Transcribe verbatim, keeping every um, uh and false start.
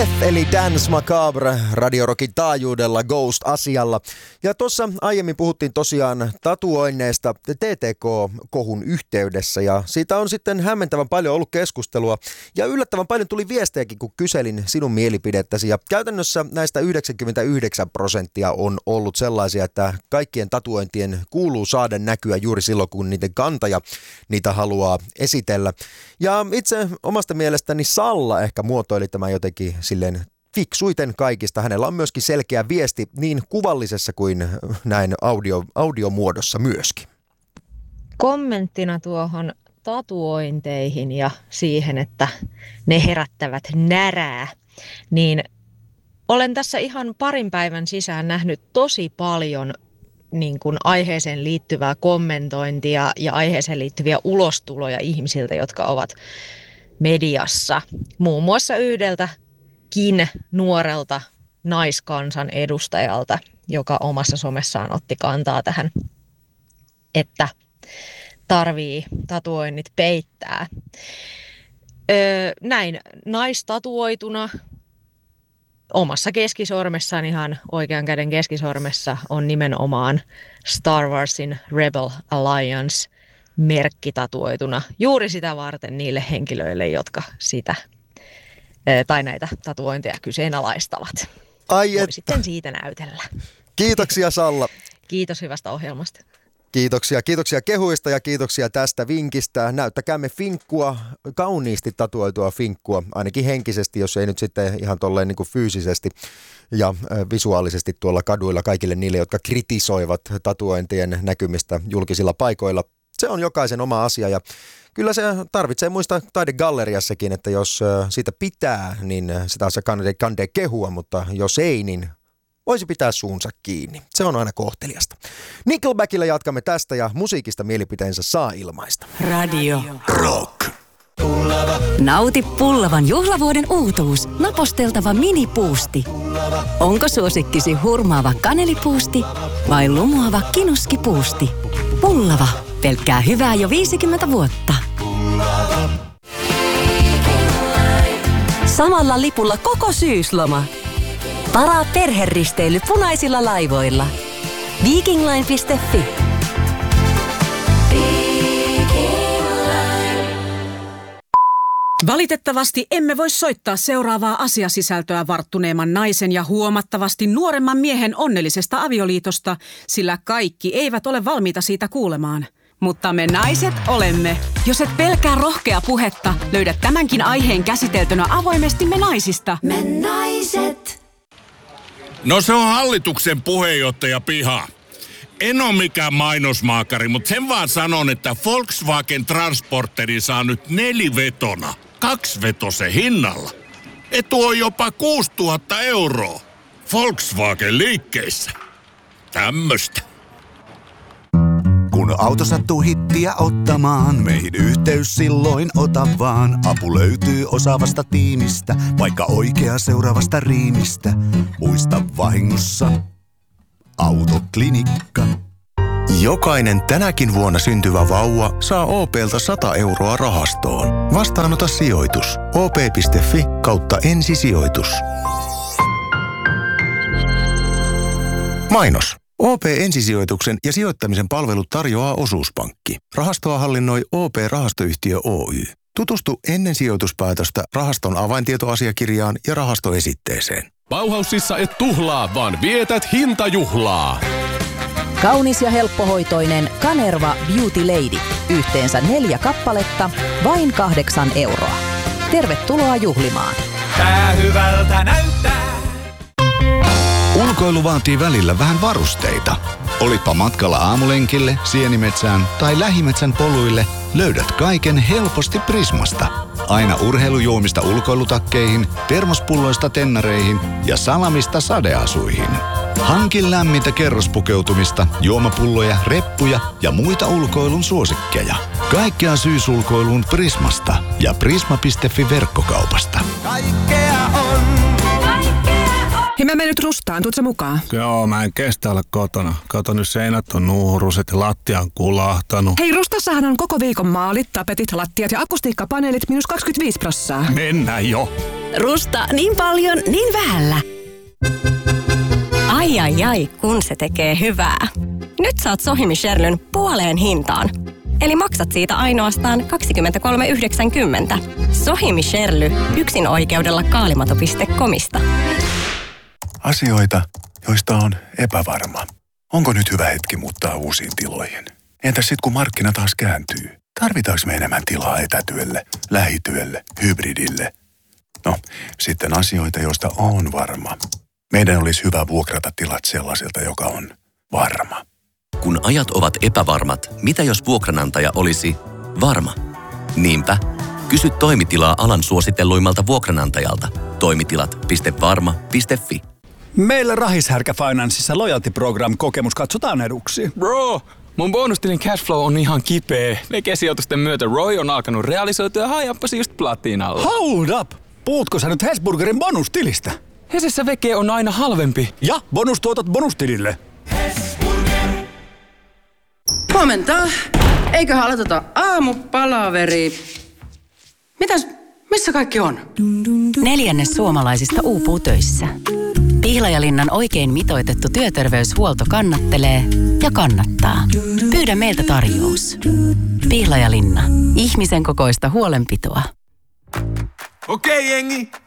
Death eli Dance Macabre Radio Rockin taajuudella Ghost-asialla. Ja tuossa aiemmin puhuttiin tosiaan tatuoinneista T T K-kohun yhteydessä ja siitä on sitten hämmentävän paljon ollut keskustelua ja yllättävän paljon tuli viestejäkin, kun kyselin sinun mielipidettäsi. Ja käytännössä näistä yhdeksänkymmentäyhdeksän prosenttia on ollut sellaisia, että kaikkien tatuointien kuuluu saada näkyä juuri silloin, kun niiden kantaja niitä haluaa esitellä. Ja itse omasta mielestäni Salla ehkä muotoili tämän jotenkin silleen fiksuiten kaikista. Hänellä on myöskin selkeä viesti niin kuvallisessa kuin näin audio, audiomuodossa myöskin. Kommenttina tuohon tatuointeihin ja siihen, että ne herättävät närää, niin olen tässä ihan parin päivän sisään nähnyt tosi paljon niin kuin aiheeseen liittyvää kommentointia ja aiheeseen liittyviä ulostuloja ihmisiltä, jotka ovat mediassa. Muun muassa yhdeltäkin nuorelta naiskansan edustajalta, joka omassa somessaan otti kantaa tähän, että tarvii tatuoinnit peittää. Öö, näin naistatuoituna omassa keskisormessaan, ihan oikean käden keskisormessa, on nimenomaan Star Warsin Rebel Alliance merkki tatuoituna juuri sitä varten niille henkilöille, jotka sitä tai näitä tatuointeja kyseenalaistavat. Ai Voi sitten siitä näytellä. Kiitoksia Salla. Kiitos hyvästä ohjelmasta. Kiitoksia, kiitoksia kehuista ja kiitoksia tästä vinkistä. Näyttäkäämme finkkua, kauniisti tatuoitua finkkua, ainakin henkisesti, jos ei nyt sitten ihan tolleen niin kuin fyysisesti ja visuaalisesti tuolla kaduilla kaikille niille, jotka kritisoivat tatuointien näkymistä julkisilla paikoilla. Se on jokaisen oma asia ja kyllä se tarvitsee muistaa taidegalleriassakin, että jos siitä pitää, niin sitä se kande, kande kehua, mutta jos ei, niin voisi pitää suunsa kiinni. Se on aina kohteliasta. Nickelbackilla jatkamme tästä ja musiikista mielipiteensä saa ilmaista. Radio Rock. Pullava. Nauti Pullavan juhlavuoden uutuus. Naposteltava minipuusti. Onko suosikkisi hurmaava kanelipuusti vai lumoava kinuskipuusti? Pullava. Pelkkää hyvää jo viisikymmentä vuotta. Pullava. Samalla lipulla koko syysloma. Varaa perheristeily punaisilla laivoilla. Vikingline piste fi. Valitettavasti emme voi soittaa seuraavaa asiasisältöä varttuneemman naisen ja huomattavasti nuoremman miehen onnellisesta avioliitosta, sillä kaikki eivät ole valmiita siitä kuulemaan. Mutta me naiset olemme. Jos et pelkää rohkea puhetta, löydät tämänkin aiheen käsiteltynä avoimesti Me naisista. Me naiset. No se on hallituksen puheenjohtaja piha. En ole mikään mainosmaakari, mutta sen vaan sanon, että Volkswagen Transporteri saa nyt nelivetona, kaksivetosen hinnalla. Etu on jopa kuusituhatta euroa. Volkswagen liikkeissä. Tämmöstä. Kun auto sattuu hittiä ottamaan, meihin yhteys silloin ota vaan. Apu löytyy osaavasta tiimistä, vaikka oikea seuraavasta riimistä. Muista vahingossa Autoklinikka. Jokainen tänäkin vuonna syntyvä vauva saa O P:ltä sata euroa rahastoon. Vastaanota sijoitus. O P piste fi kautta ensisijoitus. Mainos. O P-ensisijoituksen ja sijoittamisen palvelut tarjoaa Osuuspankki. Rahastoa hallinnoi O P-rahastoyhtiö Oy. Tutustu ennen sijoituspäätöstä rahaston avaintietoasiakirjaan ja rahastoesitteeseen. Bauhausissa et tuhlaa, vaan vietät hintajuhlaa. Kaunis ja helppohoitoinen Kanerva Beauty Lady. Yhteensä neljä kappaletta, vain kahdeksan euroa. Tervetuloa juhlimaan. Tää hyvältä näyttää. Ulkoilu vaatii välillä vähän varusteita. Olitpa matkalla aamulenkille, sienimetsään tai lähimetsän poluille, löydät kaiken helposti Prismasta. Aina urheilujuomista ulkoilutakkeihin, termospulloista tennareihin ja salamista sadeasuihin. Hankin lämmintä kerrospukeutumista, juomapulloja, reppuja ja muita ulkoilun suosikkeja. Kaikkea syysulkoiluun Prismasta ja prisma piste fi verkkokaupasta. Kaikkea on. Hei, mä me nyt Rustaan, tuutko mukaan? Joo, mä en kestä olla kotona. Kato, nyt seinät on nuuruset ja lattia on kulahtanut. Hei, Rustassahan on koko viikon maalit, tapetit, lattiat ja akustiikkapaneelit miinus kaksikymmentäviisi prosenttia. Mennään jo. Rusta niin paljon, niin vähällä. Ai ai ai, kun se tekee hyvää. Nyt saat Sohimi Sherlyn puoleen hintaan. Eli maksat siitä ainoastaan kaksikymmentäkolme yhdeksänkymmentä. Sohimi Sherly, yksin oikeudella kaalimato piste comista. Asioita, joista on epävarma. Onko nyt hyvä hetki muuttaa uusiin tiloihin? Entäs sit kun markkina taas kääntyy? Tarvitaanko me enemmän tilaa etätyölle, lähityölle, hybridille? No, sitten asioita, joista on varma. Meidän olisi hyvä vuokrata tilat sellaiselta, joka on varma. Kun ajat ovat epävarmat, mitä jos vuokranantaja olisi varma? Niinpä, kysy toimitilaa alan suositelluimmalta vuokranantajalta. Toimitilat piste varma piste fi. Meillä Rahishärkä Financeissa Loyalty Program -kokemus katsotaan eduksi. Bro, mun bonustilin cashflow on ihan kipeä. Veke-sijoitusten myötä Roy on alkanut realisoitua ja hajappasi just platinalla. Hold up! Puhutko sä nyt Hesburgerin bonustilistä? Hesessä veke on aina halvempi. Ja bonustuotot bonustilille. Huomenta. Eiköhän aloiteta aamupalaveri. Mitäs, missä kaikki on? Neljännes suomalaisista uupuu töissä. Pihlajalinnan oikein mitoitettu työterveyshuolto kannattelee ja kannattaa. Pyydä meiltä tarjous. Pihlajalinna. Ihmisen kokoista huolenpitoa. Okei, jengi.